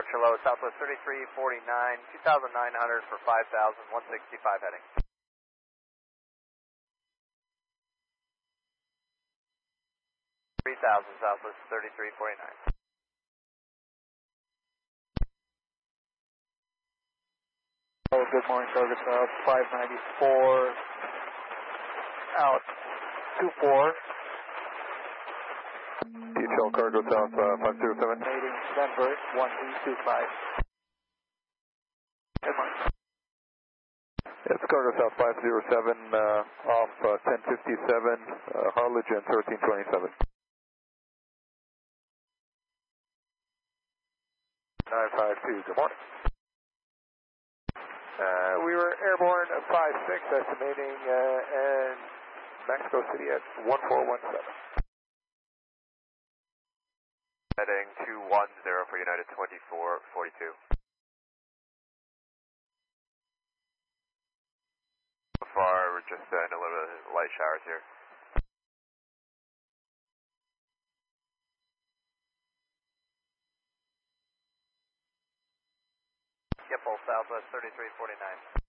departure low, Southwest 3349, 2,900 for 5,000, 165 heading. 3,000, Southwest 3349. Oh, good morning, Cargo South 594, out 24. DHL Cargo South 507. Mating Denver 1325. Good morning. It's Cargo South 507 off 1057, Harlingen 1327. 952, good morning. We were airborne at 56, estimating and Mexico City at 1417. Heading 210 for United 2442. So far, we're just in a little bit of light showers here. Yep, full Southwest 3349.